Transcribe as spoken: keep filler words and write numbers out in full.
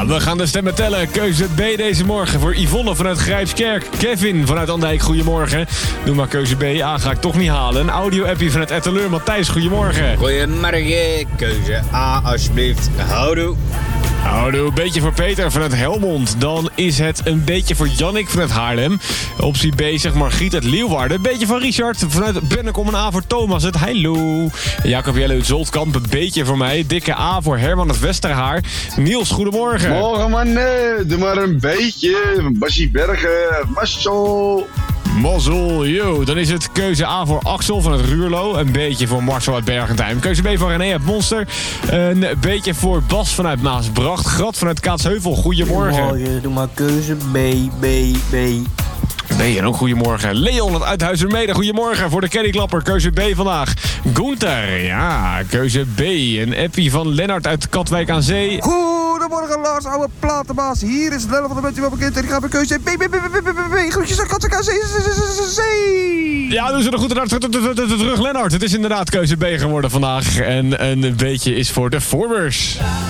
Ja, we gaan de stemmen tellen. Keuze B deze morgen voor Yvonne vanuit Grijpskerk. Kevin vanuit Andijk, goedemorgen. Doe maar keuze B. A ga ik toch niet halen. Een audio-appie vanuit Etteleur. Matthijs, goedemorgen. Goedemorgen. Keuze A, alsjeblieft. Houdoe. Houdoe, een beetje voor Peter vanuit Helmond. Dan is het een beetje voor Jannik vanuit Haarlem. Optie B, zeg Margriet uit Leeuwarden. Een beetje van Richard vanuit Bennekom. Een A voor Thomas uit Heilo. Jacob Jelle uit Zoltkamp, een beetje voor mij. Dikke A voor Herman uit Westerhaar. Niels, goedemorgen. Morgen man, nee, doe maar een beetje. Bassie Bergen, Marcel. Mazzel, yo. Dan is het keuze A voor Axel vanuit Ruurlo. Een beetje voor Marcel uit Bergentijn. Keuze B voor René uit Monster. Een beetje voor Bas vanuit Maasbracht. Grat vanuit Kaatsheuvel, goedemorgen. Goedemorgen, doe maar keuze B, B, B. B en ook goedemorgen. Leon uit Uithuizermede, goedemorgen. Voor de Caddyklapper, keuze B vandaag. Gunther, ja, keuze B. Een appie van Lennart uit Katwijk aan Zee. Goedemorgen Lars, oude platenbaas. Hier is het Lennart van de Beetje wel bekend. En ik ga bij keuze B, B, B, B, B, B, B. Groetjes aan Katzeka, C, C. Ja, doen ze er goed terug, Lennart. Het is inderdaad keuze B geworden vandaag. En een beetje is voor de Forbers.